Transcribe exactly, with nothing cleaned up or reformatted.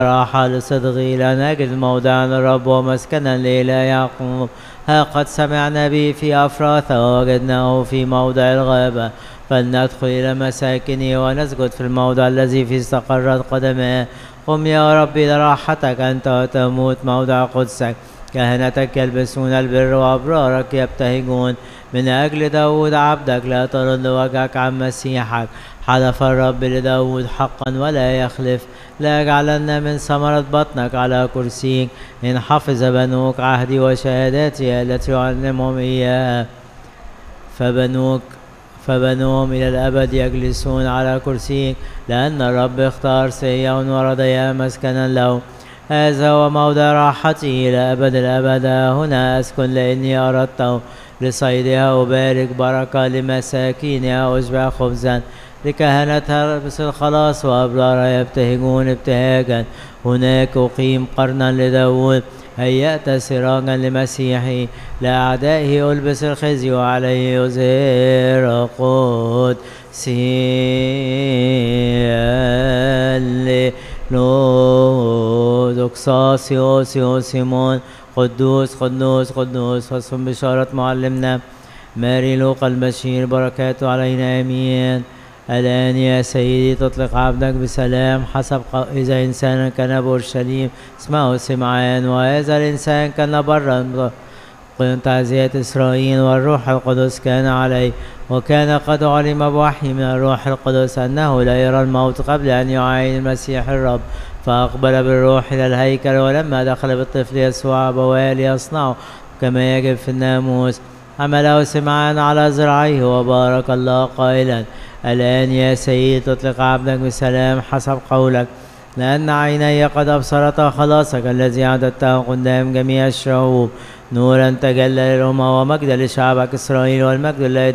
راحة لصدغي لا نجد موضعا للرب ومسكنا لإله يعقوب. ها قد سمعنا به في أفراث ووجدناه في موضع الغابة، فلندخل إلى مساكنه ونسجد في الموضع الذي فيه استقرت قدماه. قم يا ربي لراحتك أنت وتموت موضع قدسك. كهنتك يلبسون البر وأبرارك يبتهجون. من أجل داود عبدك لا ترد وجهك عن مسيحك. حلف الرب لداود حقا ولا يخلف، لا يجعلن من ثمرة بطنك على كرسيك، إن حفظ بنوك عهدي وشهاداتي التي أعلمهم إياها. فبنوك فبنوهم إلى الأبد يجلسون على كرسيك، لأن الرب اختار صهيون ورضيا مسكنا له. هذا هو موضع راحتي إلى أبد الأبد، هنا أسكن لأني أردته. لصيدها أبارك بركة، لمساكينها أشبع خبزا. لكهنتها البس الخلاص وأبرارها يبتهجون ابتهاجا. هناك أقيم قرنا لداود، هيأت سراجا لمسيحي. لأعدائه ألبس الخزي وعليه يظهر قدسي. دوكساس يوس يوسيمون قدوس قدوس قدوس. وصف بشارة معلمنا ماري لوقا البشير، بركاته علينا آمين. الآن يا سيدي تطلق عبدك بسلام حسب إذا إنسانا كان بأورشليم اسمه سمعان، وهذا الإنسان كان برا تعزية إسرائيل، والروح القدس كان عليه، وكان قد علم بوحي من الروح القدس أنه لا يرى الموت قبل أن يعاين المسيح الرب. فأقبل بالروح إلى الهيكل، ولما دخل بالطفل يسوع أبواه ليصنعوا كما يجب في الناموس، حمله سمعان على ذراعيه وبارك الله قائلا: الآن يا سيد تطلق عبدك بسلام حسب قولك، لأن عيني قد أبصرتا خلاصك الذي أعددته قدام جميع الشعوب، نورا تجلى للأمم ومجدا لشعبك إسرائيل، والمجد